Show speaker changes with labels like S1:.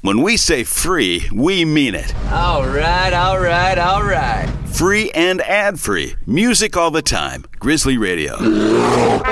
S1: When we say free, we mean it.
S2: All right, all right, all right.
S1: Free and ad-free. Music all the time. Grizzly Radio.